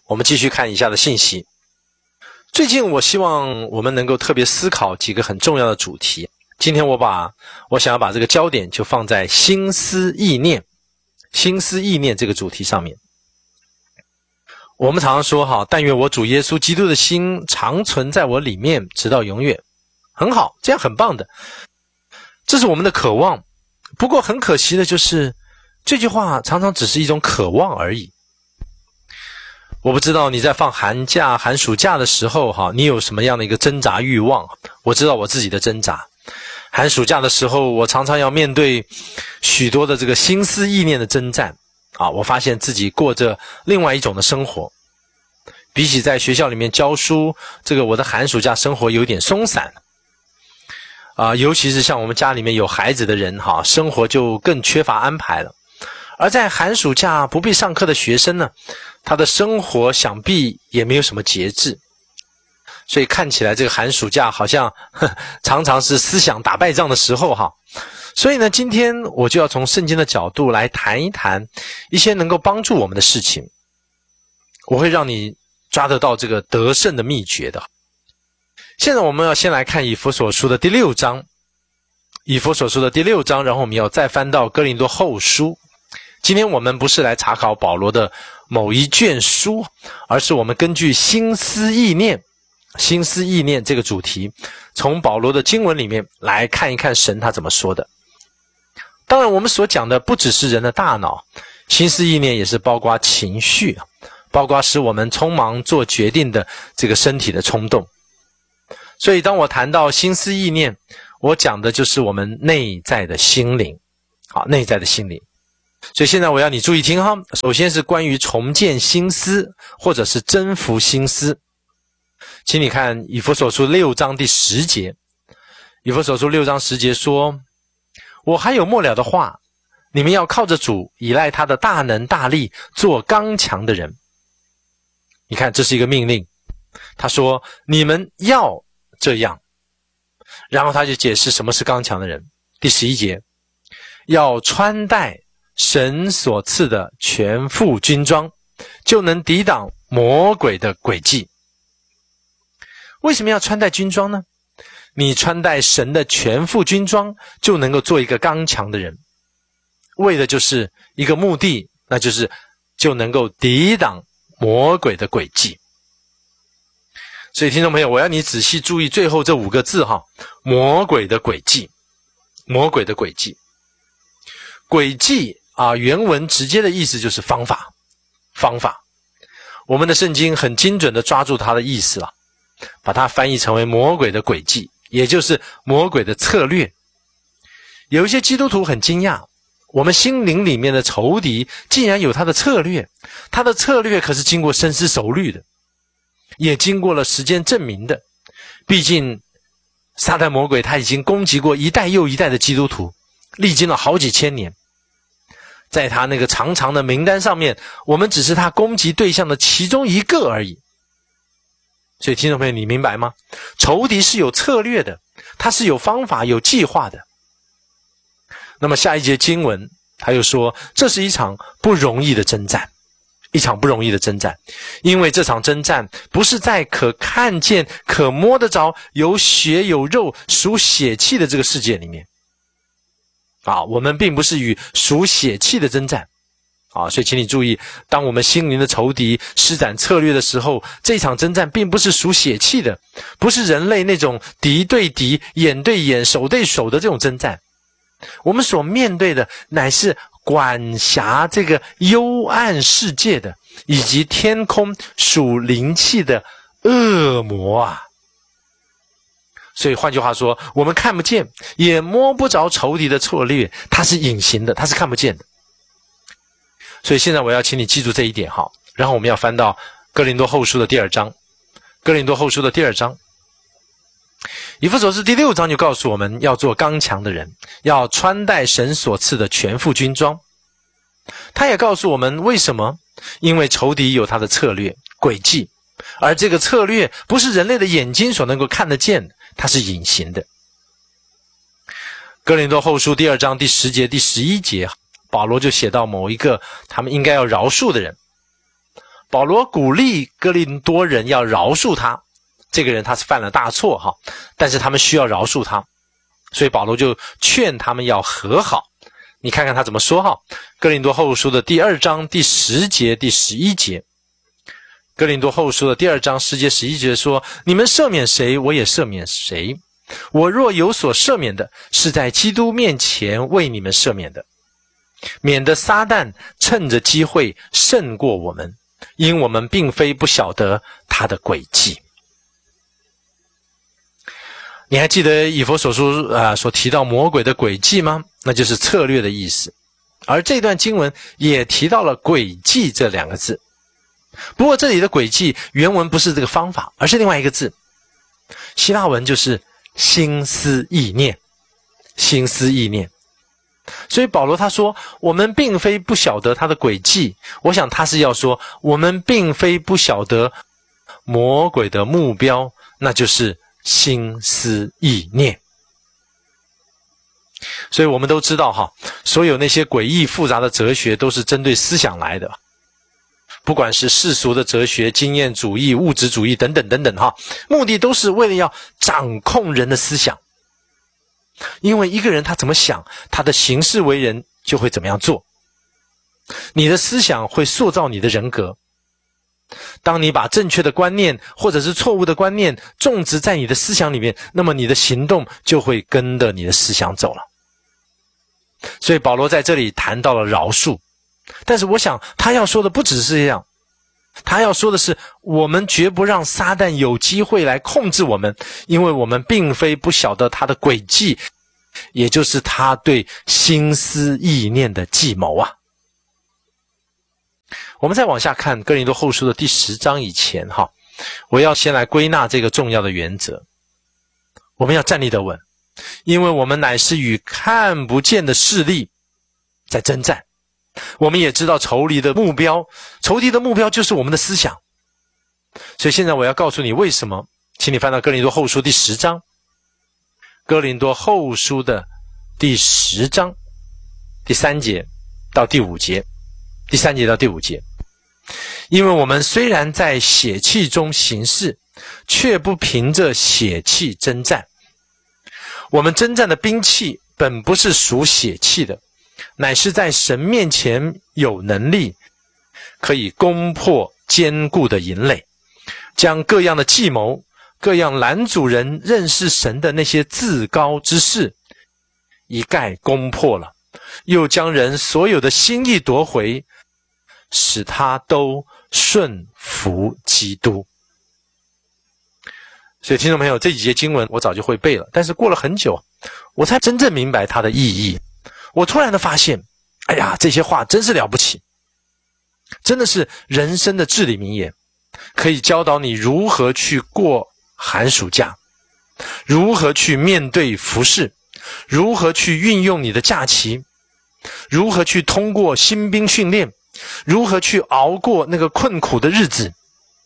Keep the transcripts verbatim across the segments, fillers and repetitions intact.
我们继续看以下的信息。最近我希望我们能够特别思考几个很重要的主题。今天我把我想要把这个焦点就放在心思意念心思意念这个主题上面。我们常常说哈，但愿我主耶稣基督的心常存在我里面，直到永远。很好，这样很棒的，这是我们的渴望。不过很可惜的就是这句话常常只是一种渴望而已。我不知道你在放寒假寒暑假的时候哈，你有什么样的一个挣扎欲望。我知道我自己的挣扎。寒暑假的时候，我常常要面对许多的这个心思意念的征战啊，我发现自己过着另外一种的生活。比起在学校里面教书，这个我的寒暑假生活有点松散啊，尤其是像我们家里面有孩子的人哈，生活就更缺乏安排了。而在寒暑假不必上课的学生呢，他的生活想必也没有什么节制。所以看起来这个寒暑假好像呵常常是思想打败仗的时候哈。所以呢，今天我就要从圣经的角度来谈一谈一些能够帮助我们的事情。我会让你抓得到这个得胜的秘诀的。现在我们要先来看以弗所书的第六章，以弗所书的第六章，然后我们要再翻到哥林多后书。今天我们不是来查考保罗的某一卷书，而是我们根据心思意念心思意念这个主题，从保罗的经文里面来看一看神他怎么说的。当然我们所讲的不只是人的大脑，心思意念也是包括情绪，包括使我们匆忙做决定的这个身体的冲动。所以当我谈到心思意念，我讲的就是我们内在的心灵，好，内在的心灵。所以现在我要你注意听哈，首先是关于重建心思或者是征服心思。请你看以弗所书六章第十节，以弗所书六章十节说，我还有末了的话，你们要靠着主，依赖他的大能大力，做刚强的人。你看这是一个命令，他说你们要这样，然后他就解释什么是刚强的人。第十一节，要穿戴神所赐的全副军装，就能抵挡魔鬼的诡计。为什么要穿戴军装呢？你穿戴神的全副军装，就能够做一个刚强的人，为的就是一个目的，那就是就能够抵挡魔鬼的诡计。所以听众朋友，我要你仔细注意最后这五个字哈，魔鬼的诡计，魔鬼的诡计。诡计啊，原文直接的意思就是方法，方法。我们的圣经很精准的抓住它的意思了，把它翻译成为魔鬼的诡计，也就是魔鬼的策略。有一些基督徒很惊讶，我们心灵里面的仇敌竟然有他的策略，他的策略可是经过深思熟虑的，也经过了时间证明的。毕竟撒旦魔鬼他已经攻击过一代又一代的基督徒，历经了好几千年。在他那个长长的名单上面，我们只是他攻击对象的其中一个而已。所以听众朋友，你明白吗？仇敌是有策略的，他是有方法有计划的。那么下一节经文他又说，这是一场不容易的征战，一场不容易的征战，因为这场征战不是在可看见可摸得着有血有肉属血气的这个世界里面啊，我们并不是与属血气的征战啊，所以请你注意，当我们心灵的仇敌施展策略的时候，这场征战并不是属血气的，不是人类那种敌对敌、眼对眼、手对手的这种征战。我们所面对的乃是管辖这个幽暗世界的，以及天空属灵气的恶魔啊。所以换句话说，我们看不见也摸不着仇敌的策略，它是隐形的，它是看不见的。所以现在我要请你记住这一点哈，然后我们要翻到哥林多后书的第二章，哥林多后书的第二章，以弗所书第六章就告诉我们要做刚强的人，要穿戴神所赐的全副军装。他也告诉我们为什么，因为仇敌有他的策略诡计，而这个策略不是人类的眼睛所能够看得见的，它是隐形的。哥林多后书第二章第十节第十一节，保罗就写到某一个他们应该要饶恕的人。 保罗鼓励哥林多人要饶恕他，这个人他是犯了大错哈，但是他们需要饶恕他，所以保罗就劝他们要和好。你看看他怎么说哈，哥林多后书的第二章第十节第十一节，哥林多后书的第二章十节十一节说，你们赦免谁，我也赦免谁。我若有所赦免的，是在基督面前为你们赦免的，免得撒旦趁着机会胜过我们，因我们并非不晓得他的诡计。你还记得以弗所书啊、呃、所提到魔鬼的诡计吗？那就是策略的意思。而这段经文也提到了诡计这两个字。不过这里的诡计原文不是这个方法，而是另外一个字，希腊文就是心思意念，心思意念。所以保罗他说，我们并非不晓得他的诡计，我想他是要说，我们并非不晓得魔鬼的目标，那就是心思意念。所以我们都知道哈，所有那些诡异复杂的哲学都是针对思想来的，不管是世俗的哲学、经验主义、物质主义等等等等哈，目的都是为了要掌控人的思想。因为一个人他怎么想，他的行事为人就会怎么样做。你的思想会塑造你的人格。当你把正确的观念或者是错误的观念种植在你的思想里面，那么你的行动就会跟着你的思想走了。所以保罗在这里谈到了饶恕，但是我想他要说的不只是这样，他要说的是，我们绝不让撒旦有机会来控制我们，因为我们并非不晓得他的诡计，也就是他对心思意念的计谋啊。我们再往下看哥林多后书的第十章以前哈，我要先来归纳这个重要的原则。我们要站立得稳，因为我们乃是与看不见的势力在征战。我们也知道仇敌的目标，仇敌的目标就是我们的思想。所以现在我要告诉你为什么，请你翻到哥林多后书第十章，哥林多后书的第十章第三节到第五节，第三节到第五节。因为我们虽然在血气中行事，却不凭着血气征战。我们征战的兵器本不是属血气的，乃是在神面前有能力，可以攻破坚固的营垒，将各样的计谋、各样拦阻人认识神的那些自高之事一概攻破了，又将人所有的心意夺回，使他都顺服基督。所以听众朋友，这几节经文我早就会背了，但是过了很久，我才真正明白它的意义。我突然的发现，哎呀，这些话真是了不起，真的是人生的至理名言，可以教导你如何去过寒暑假，如何去面对服事，如何去运用你的假期，如何去通过新兵训练，如何去熬过那个困苦的日子。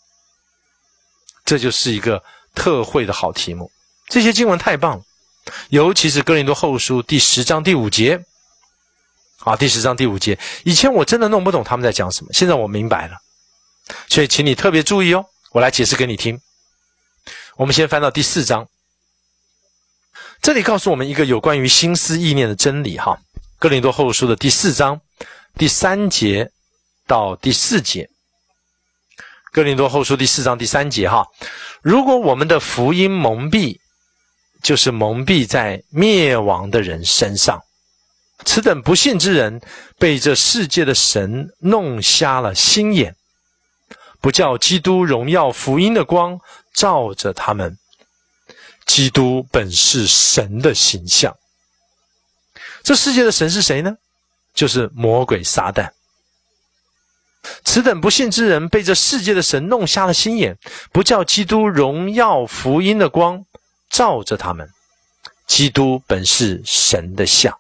这就是一个特会的好题目。这些经文太棒了，尤其是哥林多后书第十章第五节。好，第十章第五节，以前我真的弄不懂他们在讲什么，现在我明白了，所以请你特别注意哦，我来解释给你听。我们先翻到第四章，这里告诉我们一个有关于心思意念的真理哈。哥林多后书的第四章第三节到第四节，哥林多后书第四章第三节哈，如果我们的福音蒙蔽，就是蒙蔽在灭亡的人身上。此等不信之人，被这世界的神弄瞎了心眼，不叫基督荣耀福音的光照着他们。基督本是神的形象。这世界的神是谁呢？就是魔鬼撒旦。此等不信之人，被这世界的神弄瞎了心眼，不叫基督荣耀福音的光照着他们。基督本是神的像。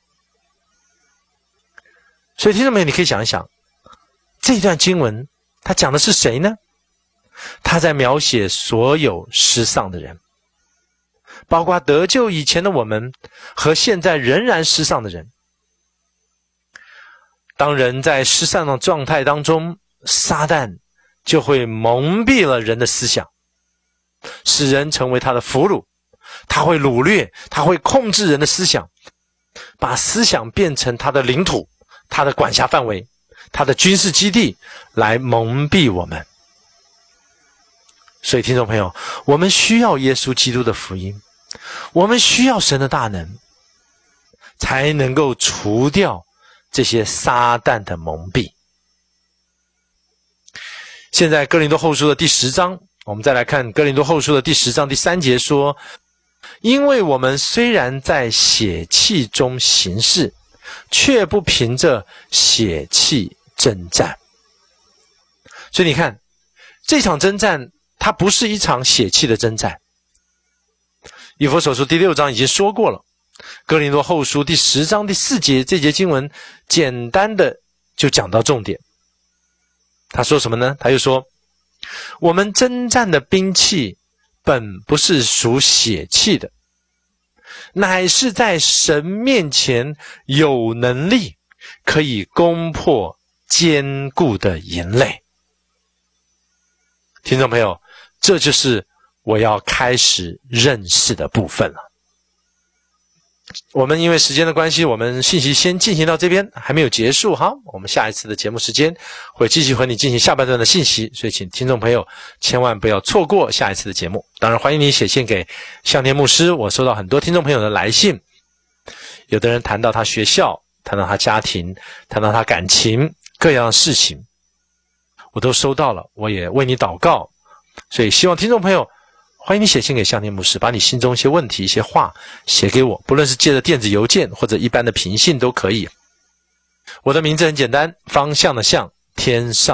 所以听众朋友，你可以想一想，这段经文它讲的是谁呢？他在描写所有失丧的人，包括得救以前的我们和现在仍然失丧的人。当人在失丧的状态当中，撒旦就会蒙蔽了人的思想，使人成为他的俘虏。他会掳掠，他会控制人的思想，把思想变成他的领土，他的管辖范围，他的军事基地，来蒙蔽我们。所以听众朋友，我们需要耶稣基督的福音，我们需要神的大能，才能够除掉这些撒旦的蒙蔽。现在哥林多后书的第十章，我们再来看哥林多后书的第十章第三节说，因为我们虽然在血气中行事，却不凭着血气征战。所以你看，这场征战它不是一场血气的征战。以弗所书第六章已经说过了，哥林多后书第十章第四节，这节经文简单的就讲到重点。他说什么呢？他又说，我们征战的兵器本不是属血气的，乃是在神面前有能力，可以攻破坚固的营垒。听众朋友，这就是我要开始认识的部分了。我们因为时间的关系，我们信息先进行到这边，还没有结束哈。我们下一次的节目时间会继续和你进行下半段的信息，所以请听众朋友千万不要错过下一次的节目。当然欢迎你写信给向天牧师，我收到很多听众朋友的来信，有的人谈到他学校，谈到他家庭，谈到他感情，各样的事情我都收到了，我也为你祷告。所以希望听众朋友欢迎你写信给向天牧师，把你心中一些问题一些话写给我，不论是借着电子邮件或者一般的平信都可以。我的名字很简单，方向的向，天上